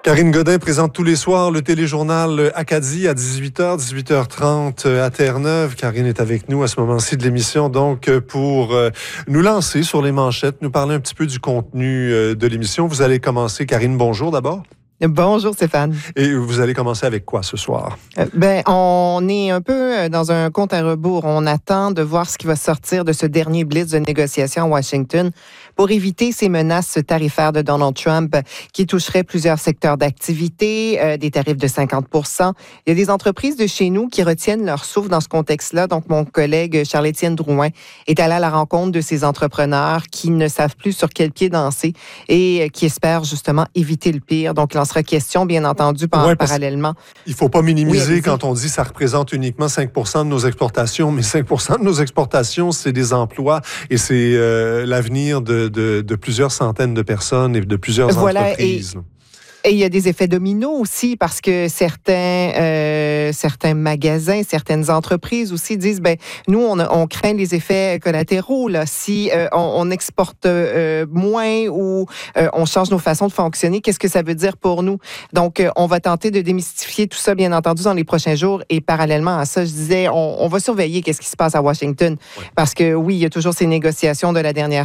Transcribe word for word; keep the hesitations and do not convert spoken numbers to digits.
Karine Godin présente tous les soirs le téléjournal Acadie à dix-huit heures, dix-huit heures trente à Terre-Neuve. Karine est avec nous à ce moment-ci de l'émission, donc pour nous lancer sur les manchettes, nous parler un petit peu du contenu de l'émission. Vous allez commencer. Karine, bonjour d'abord. Bonjour Stéphane. Et vous allez commencer avec quoi ce soir? Euh, ben, on est un peu dans un compte à rebours. On attend de voir ce qui va sortir de ce dernier blitz de négociation à Washington pour éviter ces menaces tarifaires de Donald Trump qui toucheraient plusieurs secteurs d'activité, euh, des tarifs de cinquante pour cent. Il y a des entreprises de chez nous qui retiennent leur souffle dans ce contexte-là. Donc, mon collègue Charles-Étienne Drouin est allé à la rencontre de ces entrepreneurs qui ne savent plus sur quel pied danser et qui espèrent justement éviter le pire. Donc, il en sera question, bien entendu, par, ouais, parallèlement. Il ne faut pas minimiser oui, quand on dit que ça représente uniquement cinq pour cent de nos exportations, mais cinq pour cent de nos exportations, c'est des emplois et c'est euh, l'avenir de, de, de plusieurs centaines de personnes et de plusieurs voilà, entreprises. Et... Et il y a des effets dominos aussi parce que certains, euh, certains magasins, certaines entreprises aussi disent, ben nous, on, on craint les effets collatéraux. Là. Si euh, on, on exporte euh, moins ou euh, on change nos façons de fonctionner, qu'est-ce que ça veut dire pour nous? Donc, euh, on va tenter de démystifier tout ça, bien entendu, dans les prochains jours. Et parallèlement à ça, je disais, on, on va surveiller qu'est-ce qui se passe à Washington. Oui. Parce que oui, il y a toujours ces négociations de la dernière